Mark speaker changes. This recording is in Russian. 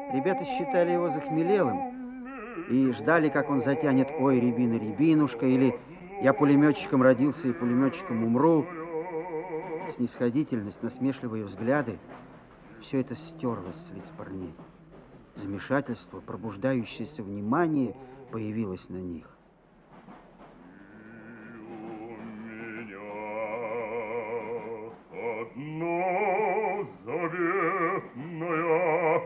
Speaker 1: Ребята считали его захмелелым и ждали, как он затянет «Ой, рябина, рябинушка» или «Я пулеметчиком родился и пулеметчиком умру». Снисходительность, насмешливые взгляды — все это стерлось с лиц парней. Замешательство, пробуждающееся внимание появилось на них.